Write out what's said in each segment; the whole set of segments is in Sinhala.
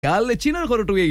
යාල්ලේ චීන කොරටුවේ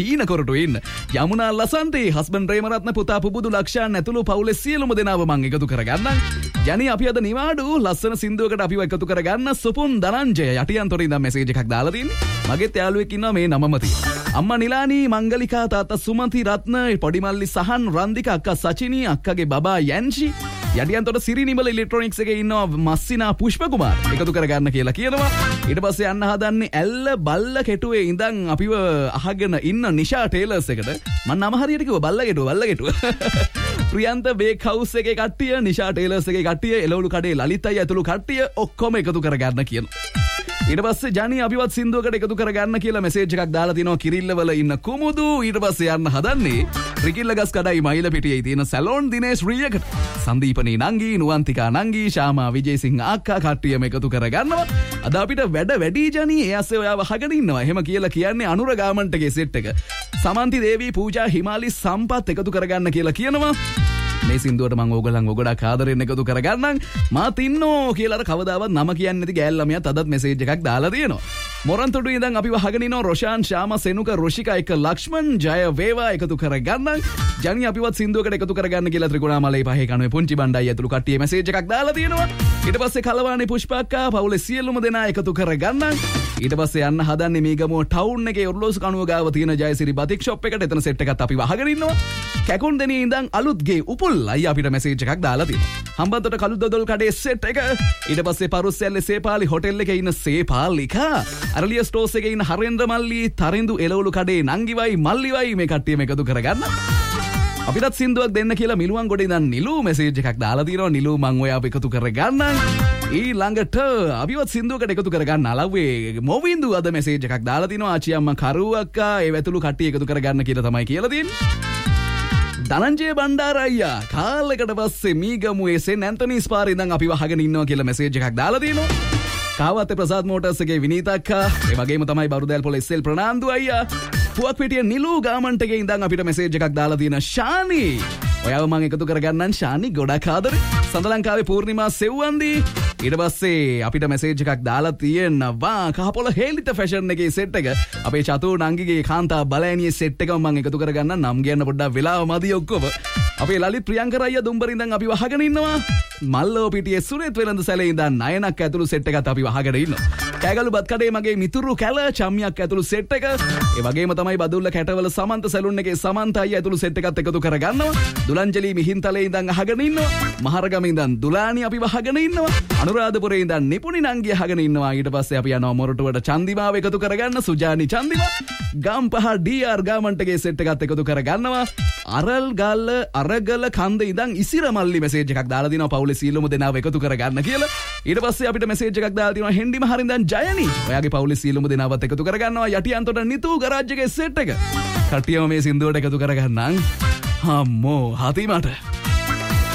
ඉන්න යමුනා ලසන්තේ හස්බන්ඩ් ප්‍රේමරත්න පුතා පුබුදු ලක්ෂාන් ඇතුළු පවුලේ සියලුම දෙනාව මං එකතු කරගන්නම්. යනි අපි අද නිවාඩු ලස්සන සින්දුවකට අපිව එකතු කරගන්න සුපුන් දනංජය යටියන්තොට ඉඳන් මෙසේජ් එකක් දාලා තින්නේ. මගෙත් යාළුවෙක් ඉන්නවා මේ නමම තියෙන. අම්මා නිලානි මංගලිකා තාත්තා සුමන්ති රත්න පොඩි මල්ලි සහන් රන්දික අක්කා සචිනී අක්කගේ බබා යන්ෂි යටියන්තොට සිරිනිමල ඉලෙක්ට්‍රොනික්ස් එකේ ඉන්නවා මස්සිනා පුෂ්ප කුමාර් එකතු කරගන්න කියලා කියනවා. ඊට පස්සේ යන්න හදන්නේ ඇල්ල බල්ල කෙටුවේ ඉඳන් අපිව අහගෙන ඉන්න නිෂා ටේලර්ස් එකට මම නම හරියට කිව්වා බල්ලගෙටුව ප්‍රියන්ත බේක් හවුස් එකේ කට්ටිය නිෂා ටේලර්ස් එකේ කට්ටිය එළවලු කඩේ ලලිත් අයියා ඇතුළු කට්ටිය ඔක්කොම එකතු කරගන්න කියනවා. ඊට පස්සේ ජනි අභිවත් සින්දුවකට එකතු කරගන්න කියලා මෙසේජ් එකක් දාලා තිනවා කිරිල්ලවල ඉන්න කුමුදු. ඊට පස්සේ යන්න හදන්නේ රිකිල්ලගස් කඩයි මයිල පිටියේ තියෙන සැලොන් දිනේෂ් රියකට සංදීපනී නංගි නුවන්තිකා නංගි ශාමා විජේසිංහ අක්කා කට්ටියම එකතු කරගන්නවා. අද අපිට වැඩි ජනි ඒ ඇස්සේ ඔයාව අහගෙන ඉන්නවා. එහෙම කියලා කියන්නේ අනුර ගාමන්ටගේ සෙට් එක. සමන්ති දේවී පූජා හිමාලි සම්පත් එකතු කරගන්න කියලා කියනවා. මේ සින්දුවට මම ඕගලන් ගොඩක් ආදරෙන් එකතු කරගන්නම්. මාත් ඉන්නෝ කියලා කවදාවත් නම කියන්නේ නැති ගෑල් ළමයාත් අදත් මෙසේජ් එකක් දාලා තියෙනවා. මොරන්තොඩු ඉඳන් අපිව අහගෙන ඉන්නවා රොෂාන් ශාම සෙනුක රුෂිකා එක ලක්ෂ්මන් ජය වේවා එකතු කරගන්නම්. ජනි අපිවත් සින්දුවකට එකතු කරගන්න කියලා ත්‍රිකුණාමලේ පහේ කනුවේ පුංචි බණ්ඩයි ඇතුළු කට්ටිය මෙසේජ් එකක් දාලා තියෙනවා. ඊට පස්සේ කලවානේ පුෂ්පක්කා පවුලේ සියලුම දෙනා එකතු කරගන්නම්. ඊට පස්සේ යන්න හදන්නේ මේ ගමුව ටවුන් එකේ ඔර්ලෝසු කණුව ගාව තියෙන ජයසිරි බතික් ෂොප් එකට. එතන සෙට් එකත් අපිව අහගෙන ඉන්නවා. කැකුන්දෙනිය ඉඳන් අලුත්ගේ උපුල් අයියා අපිට මෙසේජ් එකක් දාලා තියෙනවා. හම්බන්තොට කළුදොදොල් කඩේ සෙට් එක. ඊට පස්සේ පරුස්සැල්ලේ සේපාලි හොටෙල් එකේ ඉන්න සේපාලිකා අරලිය ස්ටෝස් එකේ ඉන්න හරෙන්ද්‍ර මල්ලි තරිඳු එළවලු කඩේ නංගිවයි මල්ලිවයි මේ කට්ටියම එකතු කරගන්න. අපිටත් සින්දුවක් දෙන්න කියලා මිලුවන් ගොඩේ ඉඳන් නිලු මෙසේජ් එකක් දාලා තියෙනවා. නිලු මං ඔයාව එකතු කරගන්නම්. ඊළඟට අභිවත් සින්දුවකට එකතු කරගන්න අලව්වේ මොවින්දු අද මෙසේජ් එකක් දාලා තිනවා. ආච්චි අම්මා කරුවක්කා ඒ වැතුළු කට්ටිය එකතු කරගන්න කියලා තමයි කියලා තියෙන්නේ. දනංජය බණ්ඩාර අයියා කාලෙකට පස්සේ මීගමුවේ සෙන් ඇන්තනීස් පාරේ ඉඳන් අපිව අහගෙන ඉන්නවා කියලා මෙසේජ් එකක් දාලා තියෙනවා. කාවත්තේ ප්‍රසාද් මෝටර්ස් එකේ විනීත අක්කා ඒ වගේම තමයි බරුදෑල් පොළ එස්.එල්. ප්‍රනාන්දු අයියා පුවක් පිටිය නිලු ගාමන්ට් එකේ ඉඳන් අපිට මෙසේජ් එකක් දාලා තියෙන ශානි ඔයාව මම එකතු කරගන්නම් ශානි ගොඩක් ආදරේ. සඳලංකාවේ පූර්ණිමා සෙව්වන්දි ඊට පස්සේ අපිට මෙසේජ් එකක් දාලා තියෙනවා කහපොළ හේලිත ෆැෂන් එකේ සෙට් එක අපේ චතු නංගිගේ කාන්තා බලෑනියේ සෙට් එක මම එකතු කරගන්න නම් කියන්න පොඩ්ඩක් වෙලාව මදි ඔක්කොම. අපේ ලලිත් ප්‍රියංකර අයියා දුම්බර ඉඳන් අපිව අහගෙන ඉන්නවා. මල්ලෝ පිටියේ සුරේත් වෙලඳ සැලේ ඉඳන් නයනක් ඇතුළු සෙට් එකත් අපිව අහගෙන ඉන්නවා. කෑගලු බත් කඩේ මගේ මිතුරු කැල චම්මියක් ඇතුළු සෙට් එක. ඒ වගේම තමයි බදුල්ල කැටවල සමන්ත සැලුන් එකේ සමන්ත අයියා ඇතුළු සෙට් එකත් එකතු කරගන්නවා. දුලංජලි මිහින්තලේ ඉඳන් අහගෙන ඉන්නවා. මහරගම ඉඳන් දුලානි අපිව අහගෙන ඉන්නවා. අනුරාධපුරේ ඉඳන් නිපුණි නංගි අහගෙන ඉන්නවා. ඊට පස්සේ අපි යනවා මොරටුවට චන්දිමාව එකතු කරගන්න සුජානි චන්දිමා. ගම්පහ DR ගාමන්ට් එකේ සෙට් එකත් එකතු කරගන්නවා. අරගල කන්ද ඉඳන් ඉසිර මල්ලි මෙසේජ් එකක් දාලා දිනවා පවුලේ සියලුම දෙනාව එකතු කරගන්න කියලා. ඊට පස්සේ අපිට මෙසේජ් එකක් දාලා දිනවා හෙන්ඩි මහරින් ඉඳන් ජයනි ඔයාගේ පවුලේ සියලුම දෙනාවත් එකතු කරගන්නවා. යටියන්තොට නිතු ගරාජ් එකේ සෙට් එක කට්ටියම මේ සින්දුවට එකතු කරගන්නම්. අම්මෝ හති මට